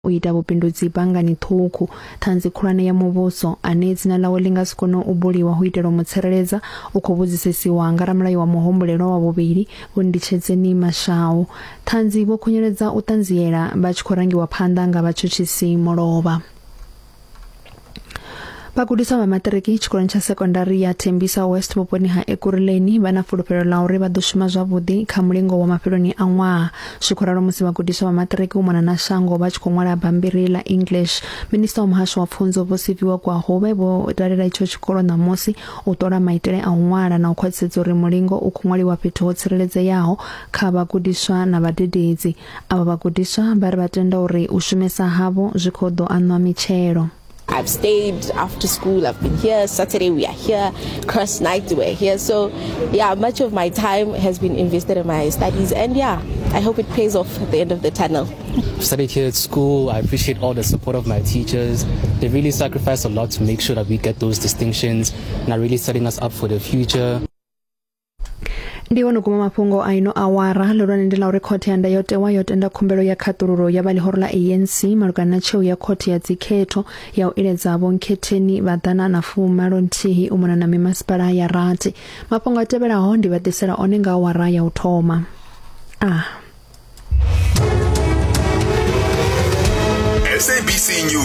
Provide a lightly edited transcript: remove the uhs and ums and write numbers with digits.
u ita vhubindudzi banngani ṱhukhu. Ṱhanzi khulwane ya muvhuso ane dzina ḽawe ḽi nga si kone u buliwa hu itela u mutsireledza u khou vhudzisesiwa nga ramulayo wa muhumbulelwa wa vhuvhili Vho Nditshedzeni Mashau. Ṱhanzi vho khunyeledza u ṱanziela vha tshi khou rangiwa phanḓa nga vhatshutshisi mulovha. Vhagudiswa vha maṱiriki tshikoloni tsha sekondari ya Tembisa West vhuponi ha Ekurhuleni vha na fulufhelo ḽa uri vha ḓo shuma zwavhuḓi kha mulingo wa mafheloni a ṅwaha. Zwi khou ralo musi vhagudiswa vha maṱiriki u mona na shango vha tshi khou ṅwala bammbiri ḽa English. Minista wa muhasho wa pfunzo Vho Sifiwe Gwahobe vho dalela itsho tshikolo ṋamusi u ṱola maitele a u ṅwala na u khwaṱhisedza uri mulingo u khou ṅwaliwa fhethu ho tsireledzeaho kha vhagudiswa na vhadededzi. Avho vhagudiswa vha ri vha tenda uri u shumesa havho zwi khou ḓo aṅwa mitshelo. I've stayed after school, I've been here, Saturday we are here, cross night we're here. So yeah, much of my time has been invested in my studies and yeah, I hope it pays off at the end of the tunnel. I've studied here at school. I appreciate all the support of my teachers. They really sacrifice a lot to make sure that we get those distinctions and are really setting us up for the future. Ndi wano kuma mafhungo a ino awara lorani ndi la uri khothe ya ndayotewa yo tenda khumbelo ya khaṱululo ya vha ḽihoro ḽa ANC malugana na tsheo ya khothe ya dzikhetho ya u iledza vhonkhetheni vha ḓana na 40 u mona na mimasipala ya rathi. Mafhungo a tevhelaho ndi vha ḓisela one nga awara ya u thoma. SABC News.